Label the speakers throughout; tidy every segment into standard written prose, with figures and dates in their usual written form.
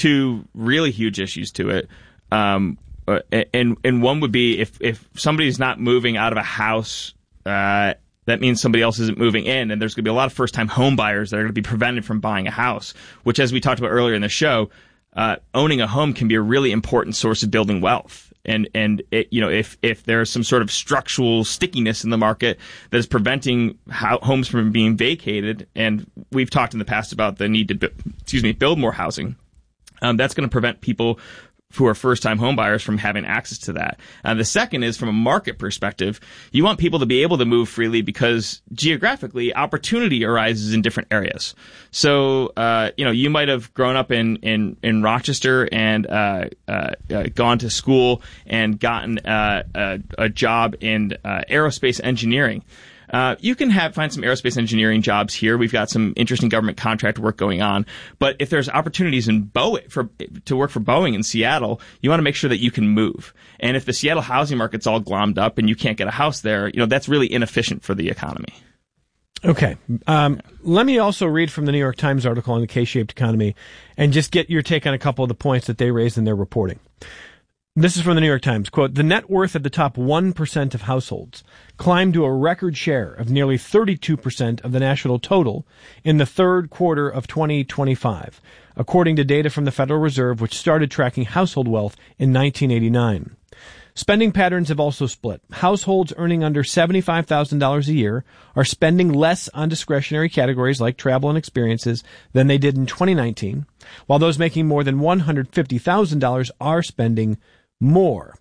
Speaker 1: two really huge issues to it. And one would be if somebody's not moving out of a house, that means somebody else isn't moving in, and there's going to be a lot of first-time home buyers that are going to be prevented from buying a house, which, as we talked about earlier in the show, owning a home can be a really important source of building wealth. And it, if there's some sort of structural stickiness in the market that is preventing homes from being vacated, and we've talked in the past about the need to build more housing, that's going to prevent people who are first-time home buyers from having access to that. The second is, from a market perspective, you want people to be able to move freely because geographically, opportunity arises in different areas. So, you might have grown up in Rochester and gone to school and gotten a job in aerospace engineering. You can find some aerospace engineering jobs here. We've got some interesting government contract work going on. But if there's opportunities in to work for Boeing in Seattle, you want to make sure that you can move. And if the Seattle housing market's all glommed up and you can't get a house there, that's really inefficient for the economy.
Speaker 2: Okay. Let me also read from the New York Times article on the K-shaped economy and just get your take on a couple of the points that they raised in their reporting. This is from the New York Times. Quote, the net worth of the top 1% of households climbed to a record share of nearly 32% of the national total in the third quarter of 2025, according to data from the Federal Reserve, which started tracking household wealth in 1989. Spending patterns have also split. Households earning under $75,000 a year are spending less on discretionary categories like travel and experiences than they did in 2019, while those making more than $150,000 are spending more.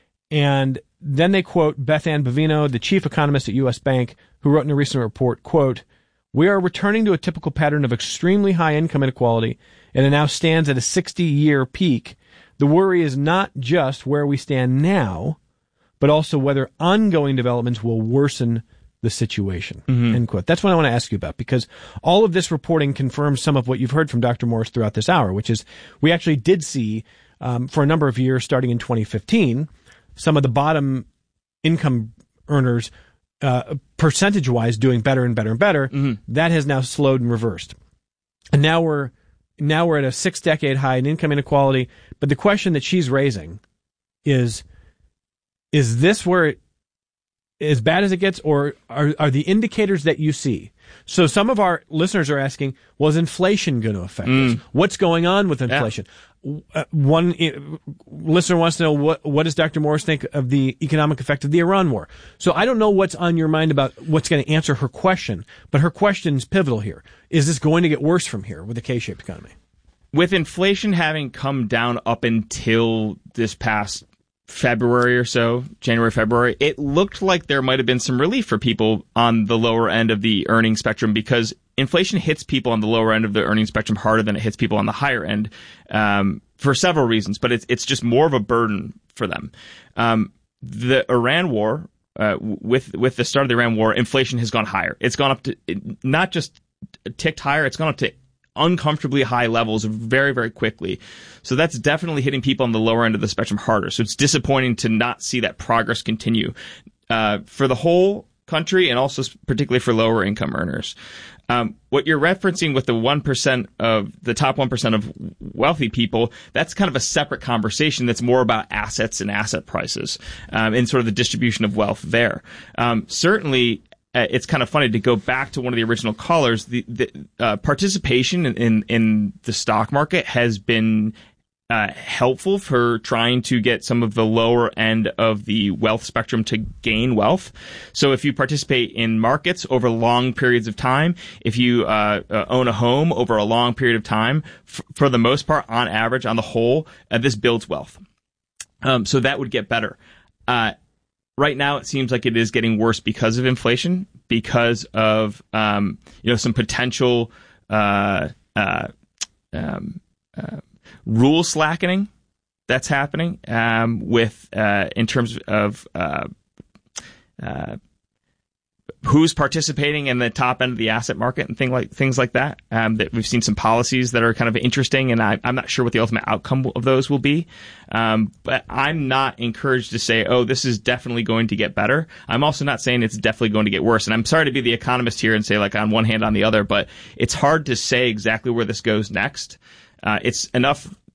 Speaker 2: And then they quote Beth Ann Bovino, the chief economist at U.S. Bank, who wrote in a recent report, quote, we are returning to a typical pattern of extremely high income inequality, and it now stands at a 60-year peak. The worry is not just where we stand now, but also whether ongoing developments will worsen the situation, end quote. That's what I want to ask you about, because all of this reporting confirms some of what you've heard from Dr. Morris throughout this hour, which is we actually did see, for a number of years, starting in 2015, some of the bottom income earners, percentage-wise, doing better and better and better. That has now slowed and reversed. And now we're at a 6-decade high in income inequality. But the question that she's raising is this where as bad as it gets, or are the indicators that you see? So some of our listeners are asking, well, is inflation going to affect us? What's going on with inflation? Yeah. One listener wants to know, what does Dr. Morris think of the economic effect of the Iran war? So I don't know what's on your mind about what's going to answer her question, but her question is pivotal here. Is this going to get worse from here with the K-shaped economy?
Speaker 1: With inflation having come down up until this past February or so, January, February, it looked like there might have been some relief for people on the lower end of the earning spectrum, because inflation hits people on the lower end of the earning spectrum harder than it hits people on the higher end, for several reasons, but it's just more of a burden for them. The Iran war, with the start of the Iran war, inflation has gone higher. It's gone up to, not just ticked higher, it's gone up to uncomfortably high levels very, very quickly. So that's definitely hitting people on the lower end of the spectrum harder. So it's disappointing to not see that progress continue for the whole country, and also particularly for lower income earners. What you're referencing with the 1% of the top 1% of wealthy people, that's kind of a separate conversation that's more about assets and asset prices, and sort of the distribution of wealth there. Certainly, it's kind of funny to go back to one of the original callers. The participation in the stock market has been helpful for trying to get some of the lower end of the wealth spectrum to gain wealth. So if you participate in markets over long periods of time, if you own a home over a long period of time, for the most part, on average, on the whole, this builds wealth. So that would get better. Right now, it seems like it is getting worse because of inflation, because of some potential rule slackening that's happening in terms of who's participating in the top end of the asset market and things like that. That we've seen some policies that are kind of interesting, and I'm not sure what the ultimate outcome of those will be. But I'm not encouraged to say, oh, this is definitely going to get better. I'm also not saying it's definitely going to get worse. And I'm sorry to be the economist here and say, like, on one hand, on the other, but it's hard to say exactly where this goes next. It's enough